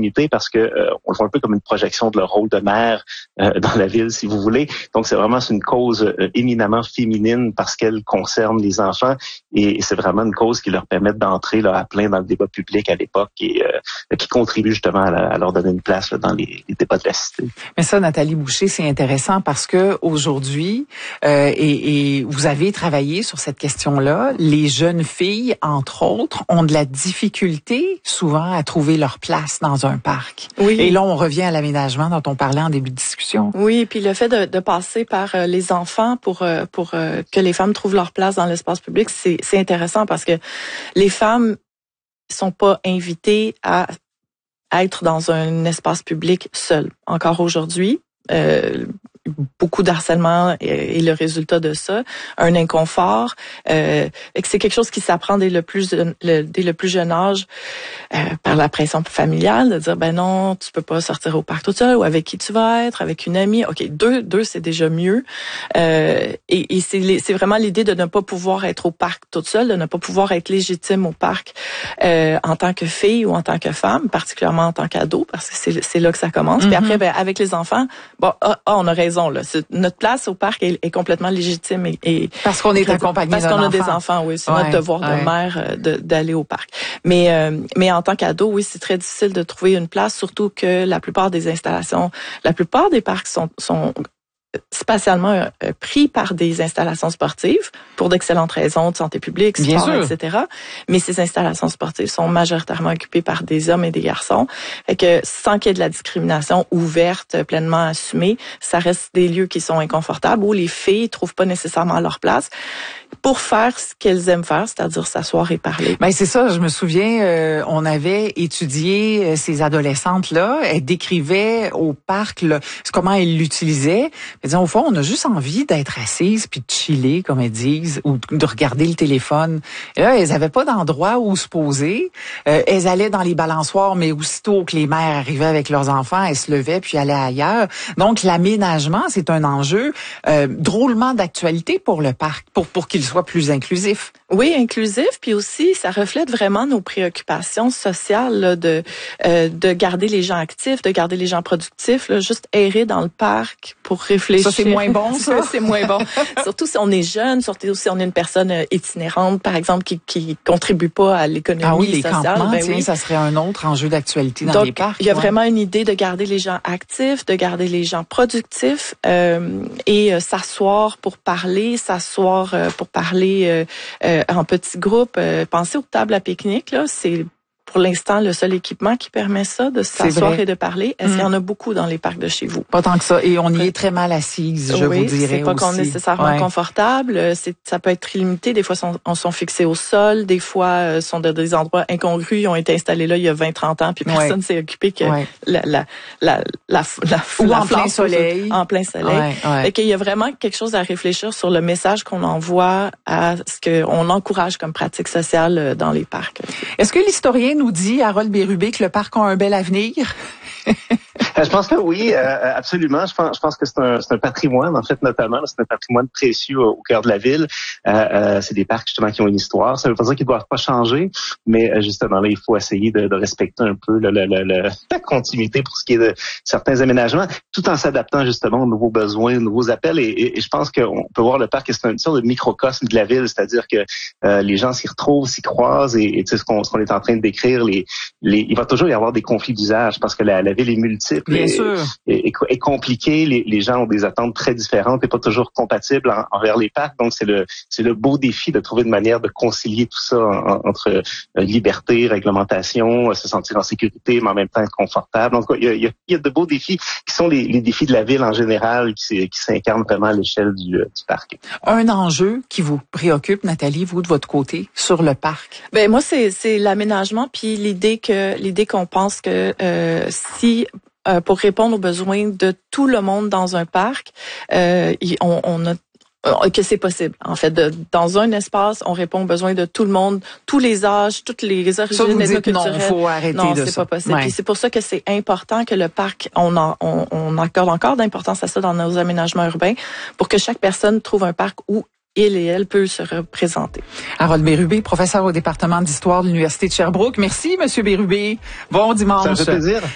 féminité parce que on le voit un peu comme une projection de leur rôle de mère dans la ville, si vous voulez. Donc, c'est une cause éminemment féminine parce qu'elle concerne les enfants et c'est vraiment une cause qui leur permet d'entrer là, à plein dans le débat public à l'époque et qui contribue justement à leur donner une place là, dans les débats de la cité. Mais ça, Nathalie Boucher, c'est intéressant parce que aujourd'hui, et vous avez travaillé sur cette question-là, les jeunes filles, entre autres, ont de la difficulté souvent à trouver leur place dans un parc. Oui. Et là, on revient à l'aménagement dont on parlait en début de discussion. Oui, puis le fait de passer par les enfants pour que les femmes trouvent leur place dans l'espace public, c'est intéressant parce que les femmes sont pas invitées à être dans un espace public seules. Encore aujourd'hui, beaucoup d'harcèlement est le résultat de ça, un inconfort, et que c'est quelque chose qui s'apprend dès le plus jeune âge par la pression familiale de dire ben non, tu peux pas sortir au parc toute seule ou avec qui tu vas être, avec une amie. OK, deux c'est déjà mieux. Et c'est vraiment l'idée de ne pas pouvoir être au parc toute seule, de ne pas pouvoir être légitime au parc en tant que fille ou en tant que femme, particulièrement en tant qu'ado parce que c'est là que ça commence. Puis après ben avec les enfants, bon on a raison là, notre place au parc est complètement légitime et parce qu'on est accompagné parce qu'on a des enfants, oui, c'est notre devoir de mère d'aller au parc. Mais en tant qu'ado, oui, c'est très difficile de trouver une place, surtout que la plupart des parcs sont spatialement pris par des installations sportives pour d'excellentes raisons de santé publique, sport, etc. Mais ces installations sportives sont majoritairement occupées par des hommes et des garçons. Fait que sans qu'il y ait de la discrimination ouverte, pleinement assumée, ça reste des lieux qui sont inconfortables où les filles trouvent pas nécessairement leur place pour faire ce qu'elles aiment faire, c'est-à-dire s'asseoir et parler. Ben c'est ça, je me souviens, on avait étudié ces adolescentes-là, elles décrivaient au parc là, comment elles l'utilisaient. Elles disaient, au fond, on a juste envie d'être assises puis de chiller, comme elles disent, ou de regarder le téléphone. Et là, elles avaient pas d'endroit où se poser. Elles allaient dans les balançoires, mais aussitôt que les mères arrivaient avec leurs enfants, elles se levaient puis allaient ailleurs. Donc, l'aménagement, c'est un enjeu drôlement d'actualité pour le parc, pour qu'il soit plus inclusif. Oui, inclusif, puis aussi, ça reflète vraiment nos préoccupations sociales là, de garder les gens actifs, de garder les gens productifs, là, juste errer dans le parc pour réfléchir. Ça, c'est moins bon, ça? C'est moins bon. Surtout si on est jeune, surtout si on est une personne itinérante, par exemple, qui contribue pas à l'économie les sociale. Campements, Ben tiens, oui. ça serait un autre enjeu d'actualité dans les parcs. Il y a vraiment une idée de garder les gens actifs, de garder les gens productifs et s'asseoir pour parler, en petits groupes. Pensez aux tables à pique-nique, là, c'est pour l'instant le seul équipement qui permet ça, de s'asseoir et de parler. Est-ce qu'il y en a beaucoup dans les parcs de chez vous? Pas tant que ça. Et on y est très mal assise, je vous dirais c'est pas aussi. nécessairement confortable. Ça peut être très limité. Des fois, on sont fixés au sol. Des fois, sont dans des endroits incongrus. Ils ont été installés là il y a 20-30 ans, puis personne s'est occupé que ou en plein soleil. En plein soleil. Fait qu'il y a vraiment quelque chose à réfléchir sur le message qu'on envoie à ce qu'on encourage comme pratique sociale dans les parcs. Est-ce que l'historien nous dit, Harold Bérubé, que le parc a un bel avenir? Je pense que oui, absolument. Je pense que c'est un patrimoine, en fait, notamment. C'est un patrimoine précieux au cœur de la ville. C'est des parcs, justement, qui ont une histoire. Ça veut pas dire qu'ils doivent pas changer, mais justement, là, il faut essayer de respecter un peu la continuité pour ce qui est de certains aménagements, tout en s'adaptant, justement, aux nouveaux besoins, aux nouveaux appels. Et je pense qu'on peut voir le parc, c'est une sorte de microcosme de la ville, c'est-à-dire que les gens s'y retrouvent, s'y croisent, et tu sais, ce qu'on est en train de décrire, il va toujours y avoir des conflits d'usage, parce que la ville est multiple. Bien sûr. Est compliqué. Les gens ont des attentes très différentes et pas toujours compatibles envers les parcs. Donc, c'est le beau défi de trouver une manière de concilier tout ça entre liberté, réglementation, se sentir en sécurité, mais en même temps être confortable. Donc, il y a de beaux défis qui sont les défis de la ville en général, qui s'incarnent vraiment à l'échelle du parc. Un enjeu qui vous préoccupe, Nathalie, vous, de votre côté, sur le parc? Ben moi, c'est l'aménagement, puis l'idée qu'on pense que si pour répondre aux besoins de tout le monde dans un parc, on a que c'est possible. En fait, dans un espace, on répond aux besoins de tout le monde, tous les âges, toutes les origines ethnoculturelles. Non, faut arrêter de ça. Non, c'est pas possible. Puis c'est pour ça que c'est important que le parc, on accorde encore d'importance à ça dans nos aménagements urbains, pour que chaque personne trouve un parc où il et elle peut se représenter. Harold Bérubé, professeur au département d'histoire de l'Université de Sherbrooke. Merci, Monsieur Bérubé. Bon dimanche. Ça me fait plaisir.